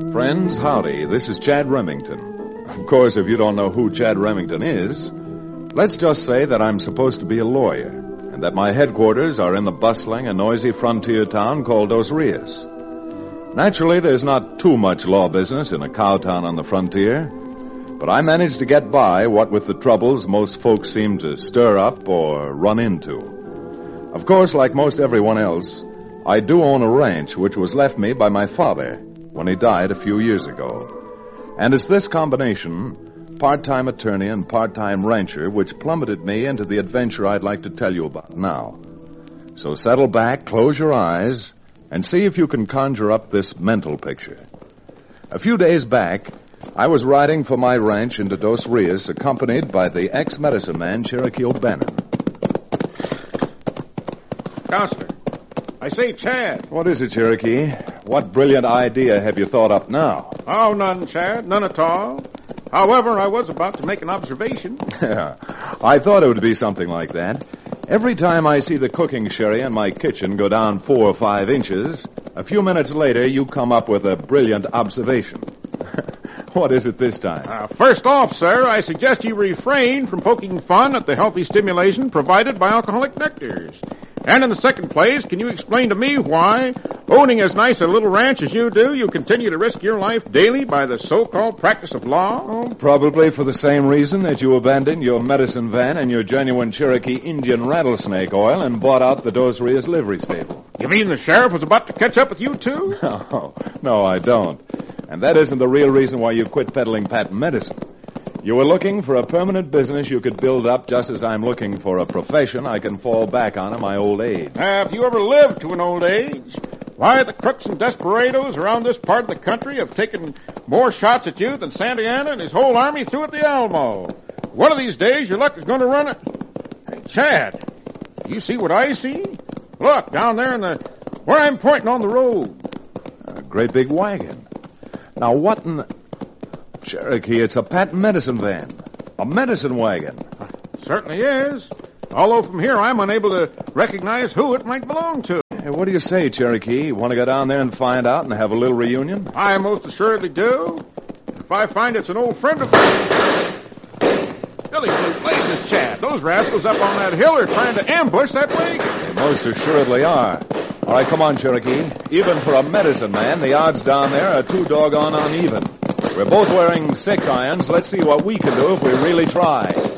Friends, howdy. This is Chad Remington. Of course, if you don't know who Chad Remington is, let's just say that I'm supposed to be a lawyer, and that my headquarters are in the bustling and noisy frontier town called Dos Rios. Naturally, there's not too much law business in a cow town on the frontier, but I managed to get by what with the troubles most folks seem to stir up or run into. Of course, like most everyone else, I do own a ranch which was left me by my father when he died a few years ago. And it's this combination, part-time attorney and part-time rancher, which plummeted me into the adventure I'd like to tell you about now. So settle back, close your eyes, and see if you can conjure up this mental picture. A few days back, I was riding for my ranch into Dos Rios, accompanied by the ex-medicine man, Cherokee O'Bannon. Counselor, I say, Chad. What is it, Cherokee? What brilliant idea have you thought up now? Oh, none, Chad. None at all. However, I was about to make an observation. I thought it would be something like that. Every time I see the cooking sherry in my kitchen go down 4 or 5 inches, a few minutes later you come up with a brilliant observation. What is it this time? First off, sir, I suggest you refrain from poking fun at the healthy stimulation provided by alcoholic nectars. And in the second place, can you explain to me why, owning as nice a little ranch as you do, you continue to risk your life daily by the so-called practice of law? Oh, probably for the same reason that you abandoned your medicine van and your genuine Cherokee Indian rattlesnake oil and bought out the Dos Rios livery stable. You mean the sheriff was about to catch up with you, too? No, I don't. And that isn't the real reason why you quit peddling patent medicine. You were looking for a permanent business you could build up just as I'm looking for a profession I can fall back on in my old age. If you ever lived to an old age, why, the crooks and desperados around this part of the country have taken more shots at you than Santa Anna and his whole army threw at the Alamo. One of these days, your luck is going to run it. Hey, Chad, you see what I see? Look, down there where I'm pointing on the road. A great big wagon. Now, what in the... Cherokee, it's a patent medicine van. A medicine wagon. Certainly is. Although from here I'm unable to recognize who it might belong to. Hey, what do you say, Cherokee? Want to go down there and find out and have a little reunion? I most assuredly do. If I find it's an old friend of mine... Billy Blue blazes, Chad. Those rascals up on that hill are trying to ambush that wagon. They most assuredly are. All right, come on, Cherokee. Even for a medicine man, the odds down there are too doggone uneven. We're both wearing 6 irons. Let's see what we can do if we really try.